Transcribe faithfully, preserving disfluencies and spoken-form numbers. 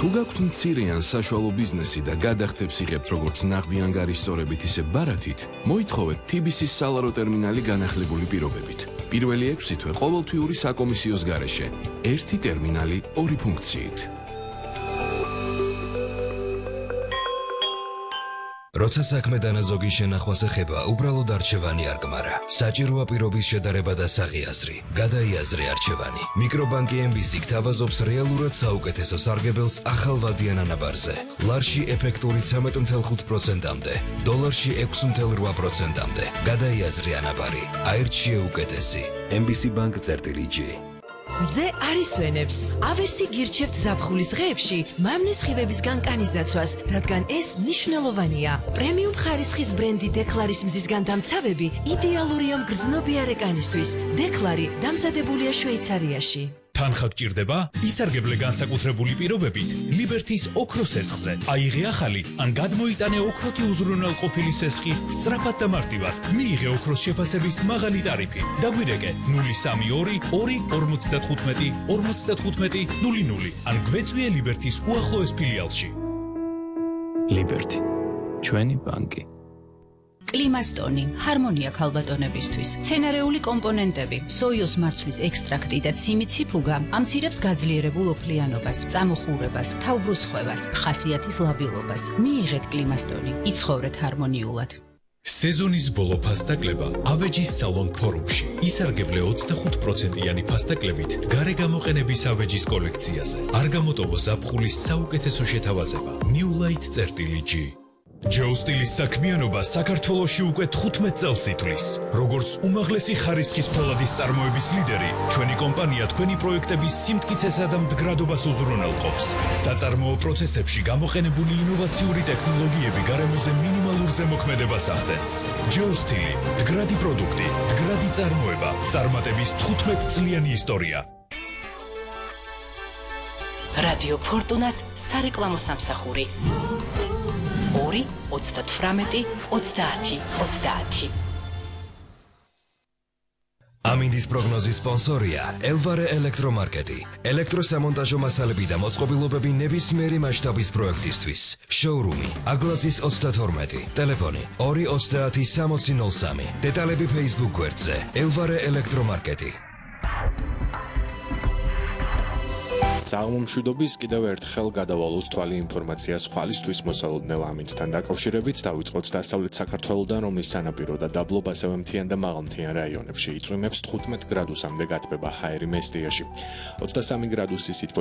თუ გაქვთ მცირე ან საშუალო ბიზნესი და გადახდებს იღებთ როგორც ნაღდი ანგარიშსწორებით, ისე ბარათით, მოითხოვეთ თი ბი სის სალარო ტერმინალი განახლებული პირობებით. პირველი ექვსი თვე ყოველთვიური საკომისიოს გარეშე. ერთი ტერმინალი, ორი ფუნქციით. როცა საქმე დანაზოგი შენახვას ეხება, უბრალოდ არჩევანი არ გმარა. საჭიროა პირობის შედარება და საღი-აზრი. გადაიაზრე არჩევანი. მიკრობანკი ემ ბი სი გთავაზობს რეალურად საუკეთესო სარგებელს ახალვადიან ანაბარზე. ლარში ეფექტური ცამეტ ათი პროცენტამდე, დოლარში ექვსი ათი პროცენტამდე. გადაიაზრე ანაბარი. აირჩიე უკეთესი. ემ ბი სი ბანკ წერტილი ჯი. ზე არის ვენებს. ავერსი გირჩევთ ზაფხულის დღეებში მამნის ხივებისგან კანის დაცვას, რადგან ეს მნიშვნელოვანია. პრემიუმ ხარისხის ბრენდი დეკლარის მზისგან დამცავები იდეალურია მგრძნობიარე კანისთვის. დეკლარი დამზადებულია შვეიცარიაში. თანხა გჭირდება? ისარგებლე განსაკუთრებული პირობებით ლიბერთის ოქროს სესხზე. აიღე ახალი ან გადმოიტანე ოქროთი უზრუნველყოფილი სესხი სწრაფად და მარტივად. მიიღე ოქროს შეფასების მაღალი ტარიფი. დაგვირეკე ნული სამი ორი ორი ორმოცდათხუთმეტი ორმოცდათხუთმეტი ნული ნული ან გვეწვიე ლიბერთის უახლოეს ფილიალში. ლიბერთი, ჩვენი ბანკი. კლიმასტონი, ჰარმონია ქალბატონებისთვის. მცენარეული კომპონენტები, სოიოს მარცვლის ექსტრაქტი და ციმი ციფუგა ამცირებს გაძლიერებულ ოფლიანობას, წამოხურებას, თავბრუსხვევას, ხასიათის ლაბილობას. მიიღეთ კლიმასტონი, იცხოვრეთ ჰარმონიულად. სეზონის ბოლო ფასტაკლება ავეჯის სალონ ფორუმში. ისარგებლე ოცდახუთ პროცენტიანი ფასტაკლებით გარე გამოყენების ავეჯის კოლექციაზე. არ გამოტოვო ზაფხულის საუკეთესო შეთავაზება. New Light წერტილი ჯი. ჯოუ სტილის საქმიანობა საქართველოში უკვე თხუთმეტ წელს ითვლის. როგორც უმაღლესი ხარისხის ფოლადის წარმოების ლიდერი, ჩვენი კომპანია თქვენი პროექტების სიმტკიცესა და მდგრადობას უზრუნველყოფს. საწარმოო პროცესებში გამოყენებული ინოვაციური ტექნოლოგიები გარემოზე მინიმალურ ზემოქმედებას ახდენს. ჯოუ სტილი, მდგრადი პროდუქტი, მდგრადი წარმოება, წარმატების თხუთმეტწლიანი ისტორია. რადიო ფორტუნას სარეკლამო სამსახური. ორი ოცდათვრამეტი ოცდაათი ოცდაათი. ამინდის პროგნოზის სპონსორია ელვარე ელექტრომარკეტი. ელექტროსამონტაჟო მასალები და მოწყობილობები ნებისმიერი მასშტაბის პროექტისთვის. შოურუმი აგლაზის ოცდათორმეტი. ტელეფონი ორი ოცდაათი სამოცი ნული სამი. დეტალები Facebook გვერდზე ელვარე ელექტრომარკეტი. საღმომშვიდობის კიდევ ერთხელ გადავალოთ თვალი ინფორმაციას ხვალისთვის მოსალოდნელ ამინდთან დაკავშირებით. დავიწყოთ დასავლეთ საქართველოდან, რომლის სანაპირო და დაბლობ, ასევე მთიან და მაღალმთიან რაიონებში იწვიმებს თხუთმეტ გრადუსამდე გათბება ჰაერი მესტიაში. ოცდასამი გრადუსი სითბო